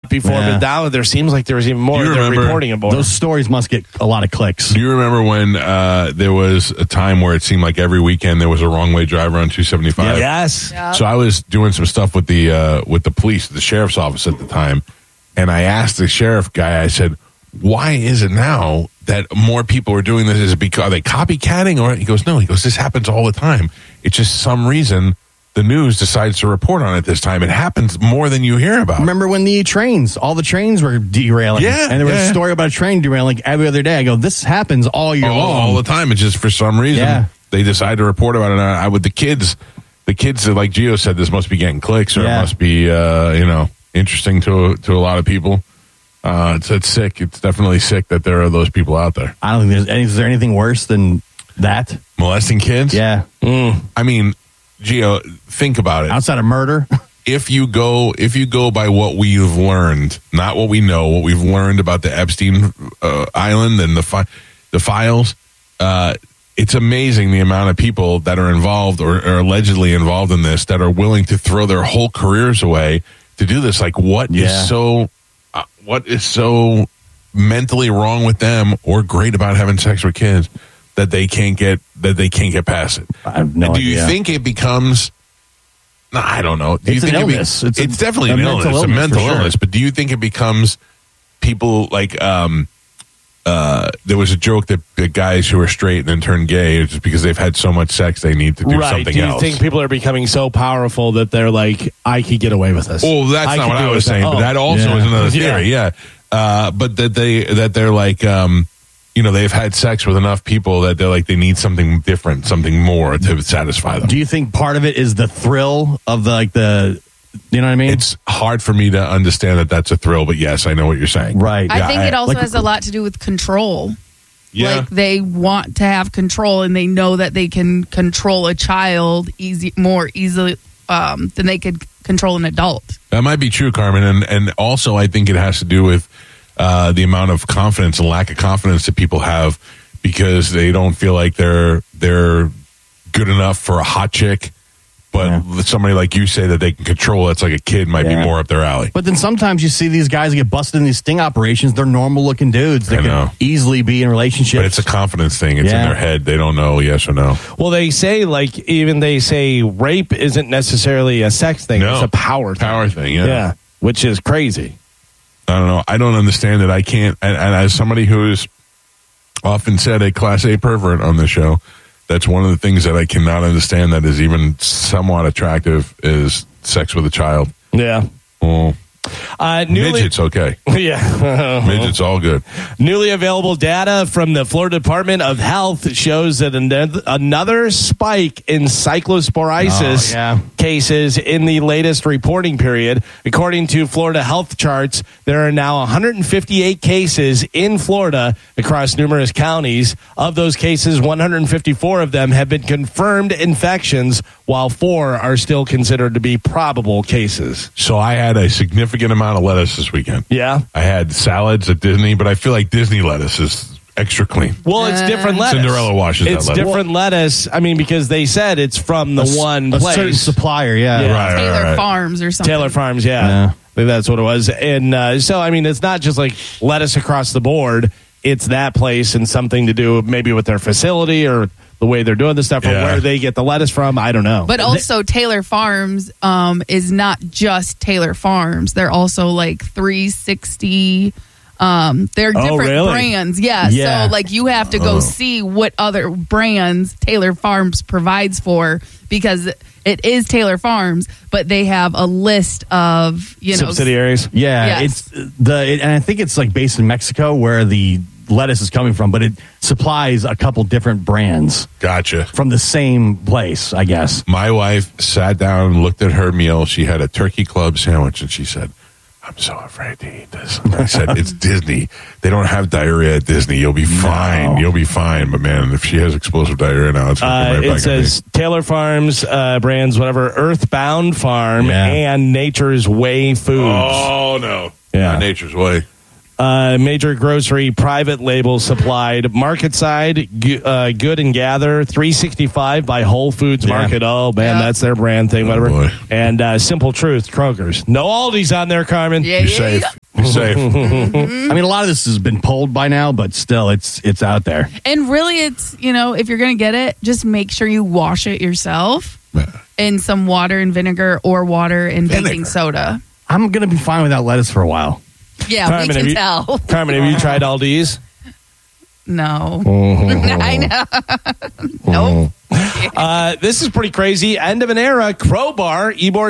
before, but now there seems like there was even more. They're reporting it more. Those stories must get a lot of clicks. Do you remember when there was a time where it seemed like every weekend there was a wrong way driver on 275? Yes. Yep. So I was doing some stuff with the police, the sheriff's office at the time, and I asked the sheriff guy, I said, why is it now that more people are doing this? Is it because, are they copycatting? Or he goes, no. He goes, this happens all the time. It's just some reason the news decides to report on it this time. It happens more than you hear about. Remember when all the trains were derailing? Yeah. And there was a story about a train derailing every other day. I go, this happens all year long. All the time. It's just for some reason they decide to report about it. With the kids, like Gio said, this must be getting clicks, or it must be, interesting to a lot of people. It's sick. It's definitely sick that there are those people out there. I don't think is there anything worse than that? Molesting kids? Yeah. I mean, Gio, think about it. Outside of murder? If you go by what we've learned, not what we know, what we've learned about the Epstein Island and the files, it's amazing the amount of people that are involved or allegedly involved in this that are willing to throw their whole careers away to do this. Like, what is so mentally wrong with them or great about having sex with kids that they can't get past it? I have no idea. Do you think it becomes? No, I don't know. Do It's you think an illness. It's definitely an illness. It's a mental illness. But do you think it becomes people like? There was a joke that the guys who are straight and then turn gay just because they've had so much sex they need to do something else. Do you think people are becoming so powerful that they're like, I could get away with this? Well, that's not what I was saying, but that also is another theory. Yeah. But they're like, they've had sex with enough people that they're like, they need something different, something more to satisfy them. Do you think part of it is the thrill of the you know what I mean? It's hard for me to understand that that's a thrill, but yes, I know what you're saying. Right. I think it also has a lot to do with control. Yeah. Like, they want to have control, and they know that they can control a child more easily than they could control an adult. That might be true, Carmen. And also I think it has to do with the amount of confidence and lack of confidence that people have because they don't feel like they're good enough for a hot chick. But somebody like you say that they can control, that's like a kid might be more up their alley. But then sometimes you see these guys that get busted in these sting operations. They're normal looking dudes that can easily be in relationships. But it's a confidence thing. It's in their head. They don't know yes or no. Well, they say rape isn't necessarily a sex thing. No. It's a power thing. Power thing, Yeah, which is crazy. I don't know. I don't understand it. I can't. And as somebody who's often said a Class A pervert on the show, that's one of the things that I cannot understand that is even somewhat attractive is sex with a child. Yeah. Well, midgets, okay. Yeah. Midgets, all good. Newly available data from the Florida Department of Health shows that another spike in cyclosporiasis cases in the latest reporting period. According to Florida Health Charts, there are now 158 cases in Florida across numerous counties. Of those cases, 154 of them have been confirmed infections, while 4 are still considered to be probable cases. So I had a significant amount of lettuce this weekend. Yeah. I had salads at Disney, but I feel like Disney lettuce is extra clean. Well, it's different lettuce. Cinderella washes that lettuce. lettuce. It's different lettuce. I mean, because they said it's from the one place. A certain supplier, Right, Taylor Farms or something. Taylor Farms, I think that's what it was. And so, I mean, it's not just like lettuce across the board. It's that place and something to do maybe with their facility or the way they're doing the stuff or where they get the lettuce from. I don't know. But also Taylor Farms is not just Taylor Farms. They're also like 360. They're different brands. Yeah. So like you have to go see what other brands Taylor Farms provides for, because it is Taylor Farms, but they have a list of, subsidiaries. Yeah. Yes. And I think it's like based in Mexico where the lettuce is coming from, but it supplies a couple different brands. Gotcha. From the same place, I guess. My wife sat down and looked at her meal. She had a turkey club sandwich, and she said, I'm so afraid to eat this. I said, it's Disney. They don't have diarrhea at Disney. You'll be fine. You'll be fine. But, man, if she has explosive diarrhea now, it's going to come right back. It says Taylor Farms brands, whatever, Earthbound Farm and Nature's Way Foods. Oh, no. Yeah. Nature's Way. Major grocery private label supplied. Market Side, Good and Gather, 365 by Whole Foods Market. Oh, man, that's their brand thing, whatever. Boy. And Simple Truth, Kroger's. No Aldi's on there, Carmen. Yeah, You're safe. safe. I mean, a lot of this has been pulled by now, but still, it's out there. And really, it's, if you're going to get it, just make sure you wash it yourself in some water and vinegar or water and baking soda. I'm going to be fine without lettuce for a while. Yeah, Carmen, we can tell. Carmen, have you tried Aldi's? No. I know. Nope. This is pretty crazy. End of an era. Crowbar. Ybor